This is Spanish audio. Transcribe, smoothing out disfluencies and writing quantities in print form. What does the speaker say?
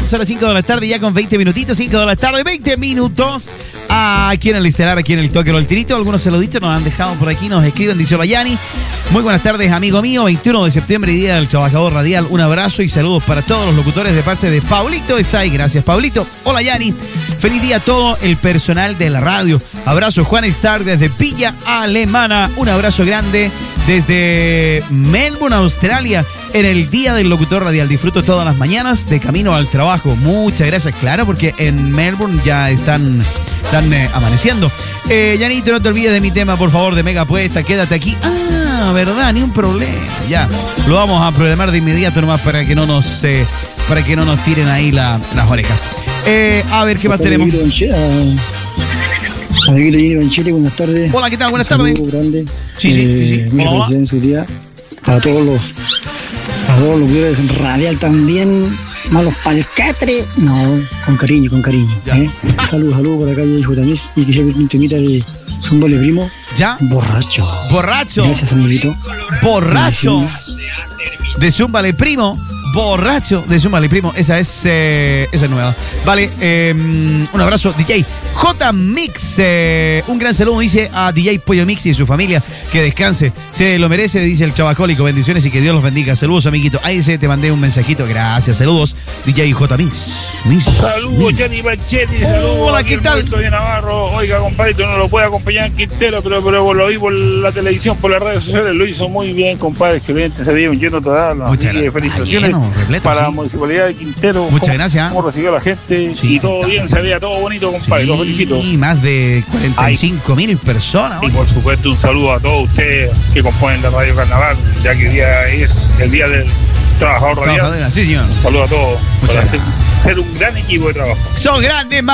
Son las 5 de la tarde, ya con 20 minutitos. 5 de la tarde, 20 minutos. Aquí en el estelar, aquí en el toque del tirito. Algunos saluditos nos han dejado por aquí, nos escriben, dice hola Yani. Muy buenas tardes, amigo mío. 21 de septiembre, Día del Trabajador Radial. Un abrazo y saludos para todos los locutores de parte de Paulito. Está ahí, gracias, Paulito. Hola, Yani. Feliz día a todo el personal de la radio. Abrazo, Juan Star, desde Villa Alemana. Un abrazo grande desde Melbourne, Australia, en el Día del Locutor Radial. Disfruto todas las mañanas de camino al trabajo. Muchas gracias, claro, porque en Melbourne ya están amaneciendo. Yanito, no te olvides de mi tema, por favor, de Mega Apuesta. Quédate aquí. Verdad, ni un problema. Ya, lo vamos a programar de inmediato nomás para que no nos tiren ahí las orejas. A ver, ¿qué más tenemos? Amiguito Jenny Banchete, buenas tardes. Hola, ¿qué tal? Buenas tardes. Grande. Sí. Muchas felicidades en su día. A todos los locutores en radial también. Malos palcatres. No, con cariño. Saludos por acá, yo hijo también. Y que se ve un temita de Zumbale Primo. ¿Ya? Borracho. Gracias, amiguito. Borracho. De Zumbale Primo. Borracho de Zumbale Primo. Esa es nueva. Vale, un abrazo, DJ J Mix. Un gran saludo, dice a DJ Pollo Mix y su familia. Que descanse. Se lo merece, dice el chavacólico. Bendiciones y que Dios los bendiga. Saludos, amiguito. Ahí te mandé un mensajito. Gracias, saludos. DJ J Mix. Saludos, Jenny Banchetti. Saludos. Hola, ¿qué tal? De Navarro. Oiga, compadrito, no lo puede acompañar en Quintero, pero lo vi por la televisión, por las redes sociales. Lo hizo muy bien, compadre. Excelente. Se veía un lleno total. Muchas gracias. Felicitaciones. Repleto, para sí. la Municipalidad de Quintero. Muchas gracias. Cómo recibió la gente. Sí, y todo bien, se veía todo bonito, compadre. Los felicito. Y más de 45.000 personas. Y por supuesto, un saludo a todos ustedes que componen la Radio Carnaval, ya que hoy día es el Día del Trabajador Radial. Sí, señor. Un saludo a todos. Muchas por ser un gran equipo de trabajo. Son grandes.